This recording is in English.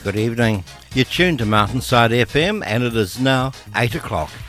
Good evening. You're tuned to Mountainside FM and it is now 8 o'clock.